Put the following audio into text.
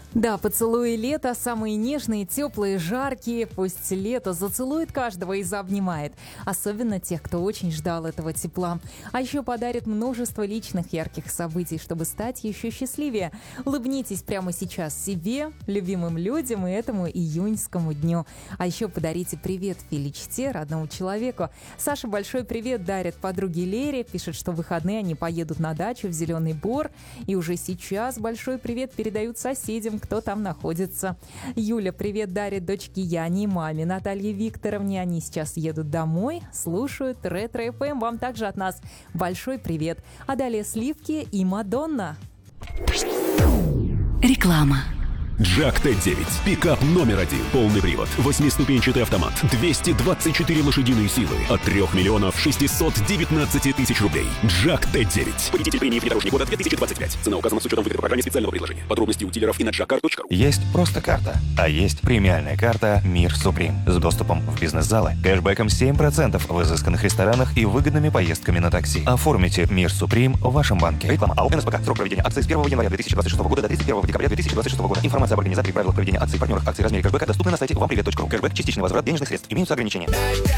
Да, поцелуи лета самые нежные, теплые, жаркие. Пусть лето зацелует каждого и заобнимает. Особенно тех, кто очень ждал этого тепла. А еще подарит множество личных ярких событий, чтобы стать еще счастливее. Улыбнитесь прямо сейчас себе, любимым людям и этому июньскому дню. А еще подарите привет Филичте, родному человеку. Саша большой привет дарит подруге Лере. Пишет, что в выходные они поедут на дачу в Зеленый Бор. И уже сейчас большой привет передают соседям, кто там находится. Юля привет дарит дочке Яне и маме Наталье Викторовне. Они сейчас едут домой, слушают Ретро-ФМ. Вам также от нас большой привет. А далее Сливки и Мадонна. Реклама. Джак Т9. Пикап номер один. Полный привод. 8-ступенчатый автомат. 224 лошадиные силы. От 3 миллионов 619 тысяч рублей. Джак Т9. Победитель премии «Внедорожник года» 2025. Цена указана с учетом выгоды по программе специального предложения. Подробности у дилеров и на jackcar.ru. Есть просто карта, а есть премиальная карта «Мир Суприм» с доступом в бизнес-залы, кэшбэком 7% в изысканных ресторанах и выгодными поездками на такси. Оформите «Мир Суприм» в вашем банке. Реклама. АО «НСПК». Срок проведения акции с 1 января 2026 года до 31 декабря 2026 года. Информация об организации, правилах проведения акций, партнерах акций, размере кэшбэка доступны на сайте вампривет.ру. Кэшбэк, частичный возврат денежных средств. Имеются ограничения.